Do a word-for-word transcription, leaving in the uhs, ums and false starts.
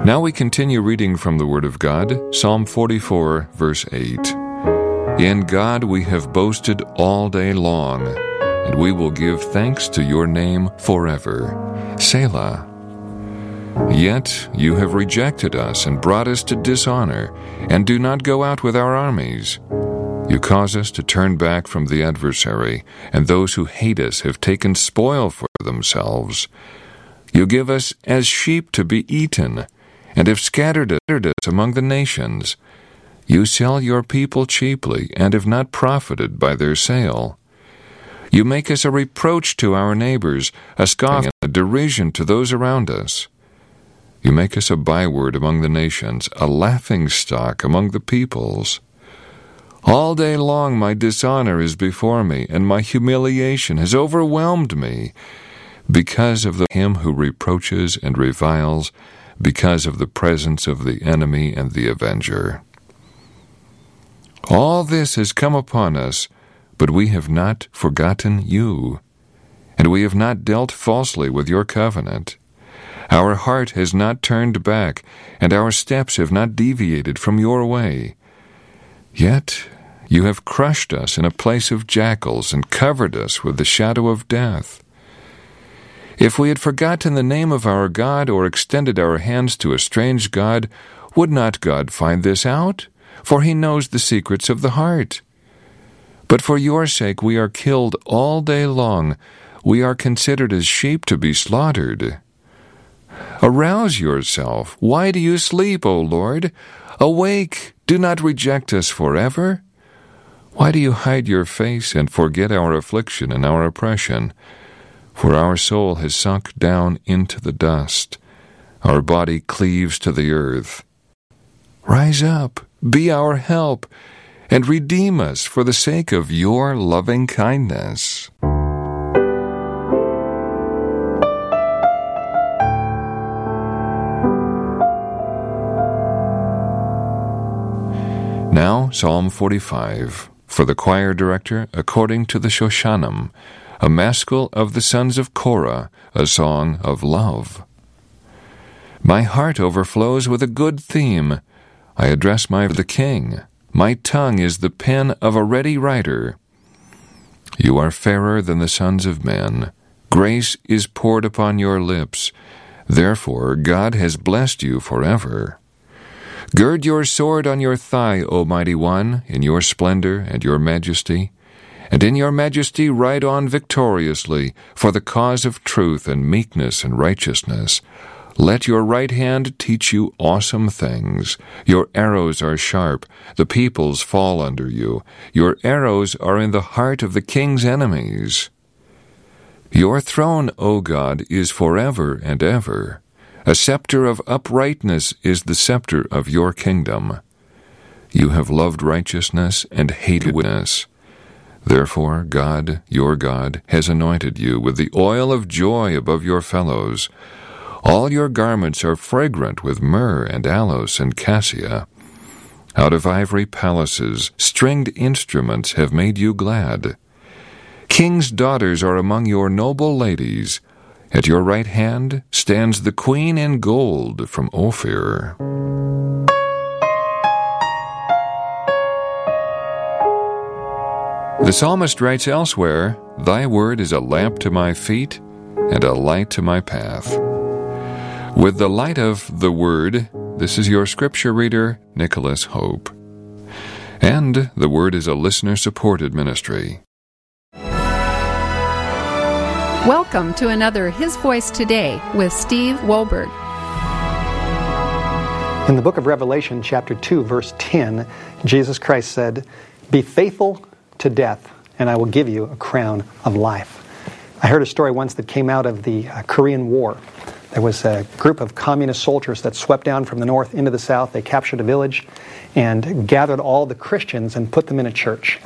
Now we continue reading from the Word of God, Psalm forty-four, verse eight. In God we have boasted all day long, and we will give thanks to your name forever. Selah. Yet you have rejected us and brought us to dishonor, and do not go out with our armies. You cause us to turn back from the adversary, and those who hate us have taken spoil for themselves. You give us as sheep to be eaten, and have scattered us among the nations. You sell your people cheaply, and have not profited by their sale. You make us a reproach to our neighbors, a scoff and a derision to those around us. You make us a byword among the nations, a laughingstock among the peoples. All day long my dishonor is before me, and my humiliation has overwhelmed me, because of the him who reproaches and reviles, because of the presence of the enemy and the avenger. All this has come upon us, but we have not forgotten you, and we have not dealt falsely with your covenant. Our heart has not turned back, and our steps have not deviated from your way. Yet you have crushed us in a place of jackals and covered us with the shadow of death. If we had forgotten the name of our God or extended our hands to a strange God, would not God find this out? For he knows the secrets of the heart. But for your sake we are killed all day long. We are considered as sheep to be slaughtered. Arouse yourself. Why do you sleep, O Lord? Awake. Do not reject us forever. Why do you hide your face and forget our affliction and our oppression? For our soul has sunk down into the dust. Our body cleaves to the earth. Rise up, be our help, and redeem us for the sake of your loving kindness. Now, Psalm forty-five, for the choir director, according to the Shoshanim, a maskil of the sons of Korah, a song of love. My heart overflows with a good theme. I address my the king. My tongue is the pen of a ready writer. You are fairer than the sons of men. Grace is poured upon your lips. Therefore God has blessed you forever. Gird your sword on your thigh, O mighty one, in your splendor and your majesty. And in your majesty ride on victoriously, for the cause of truth and meekness and righteousness. Let your right hand teach you awesome things. Your arrows are sharp. The peoples fall under you. Your arrows are in the heart of the king's enemies. Your throne, O God, is forever and ever. A scepter of uprightness is the scepter of your kingdom. You have loved righteousness and hated wickedness. Therefore God, your God, has anointed you with the oil of joy above your fellows. All your garments are fragrant with myrrh and aloes and cassia. Out of ivory palaces, stringed instruments have made you glad. King's daughters are among your noble ladies. At your right hand stands the queen in gold from Ophir. The psalmist writes elsewhere, Thy word is a lamp to my feet and a light to my path. With the light of the Word, this is your scripture reader, Nicholas Hope. And the Word is a listener-supported ministry. Welcome to another His Voice Today with Steve Wohlberg. In the book of Revelation, chapter two, verse ten, Jesus Christ said, Be faithful to death, and I will give you a crown of life. I heard a story once that came out of the uh, Korean War. There was a group of communist soldiers that swept down from the north into the south. They captured a village and gathered all the Christians and put them in a church